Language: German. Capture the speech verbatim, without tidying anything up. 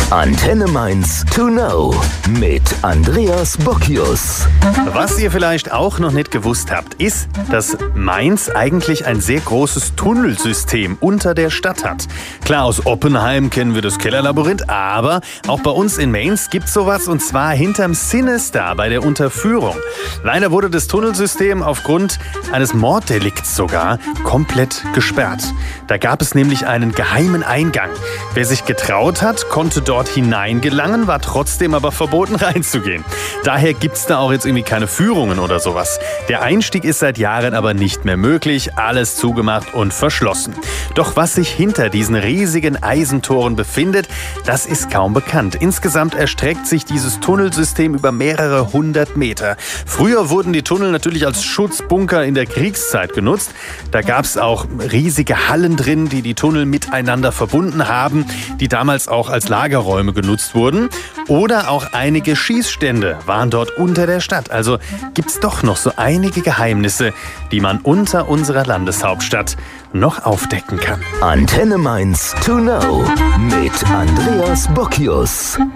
Antenne Mainz to know mit Andreas Bockius. Was ihr vielleicht auch noch nicht gewusst habt, ist, dass Mainz eigentlich ein sehr großes Tunnelsystem unter der Stadt hat. Klar, aus Oppenheim kennen wir das Kellerlabyrinth, aber auch bei uns in Mainz gibt's sowas, und zwar hinterm Cinestar bei der Unterführung. Leider wurde das Tunnelsystem aufgrund eines Morddelikts sogar komplett gesperrt. Da gab es nämlich einen geheimen Eingang. Wer sich getraut hat, konnte dort hineingelangen, war trotzdem aber verboten reinzugehen. Daher gibt's da auch jetzt irgendwie keine Führungen oder sowas. Der Einstieg ist seit Jahren aber nicht mehr möglich, alles zugemacht und verschlossen. Doch was sich hinter diesen riesigen Eisentoren befindet, das ist kaum bekannt. Insgesamt erstreckt sich dieses Tunnelsystem über mehrere hundert Meter. Früher wurden die Tunnel natürlich als Schutzbunker in der Kriegszeit genutzt. Da gab's auch riesige Hallen drin, die die Tunnel miteinander verbunden haben, die damals auch als Lagerräume genutzt wurden. Oder auch einige Schießstände waren dort unter der Stadt. Also gibt's doch noch so einige Geheimnisse, die man unter unserer Landeshauptstadt noch aufdecken kann. Antenne Mainz to know mit Andreas Bockius.